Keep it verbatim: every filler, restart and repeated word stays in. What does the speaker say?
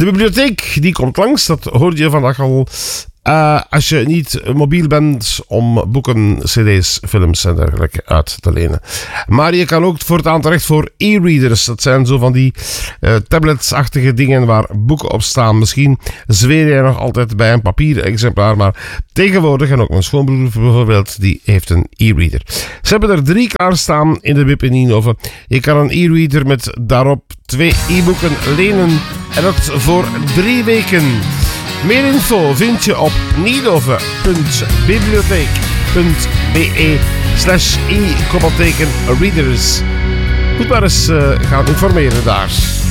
De bibliotheek die komt langs, dat hoorde je vandaag al. Uh, als je niet mobiel bent om boeken, cd's, films en dergelijke uit te lenen. Maar je kan ook voortaan terecht voor e-readers. Dat zijn zo van die uh, tabletsachtige dingen waar boeken op staan. Misschien zweer je nog altijd bij een papieren exemplaar, maar tegenwoordig, en ook mijn schoonbroer bijvoorbeeld, die heeft een e-reader. Ze hebben er drie klaarstaan in de Wip in Nienhoven. Je kan een e-reader met daarop twee e-boeken lenen en dat voor drie weken. Meer info vind je op nienhoven.bibliotheek.be slash e-readers. Goed maar eens uh, gaan informeren daar.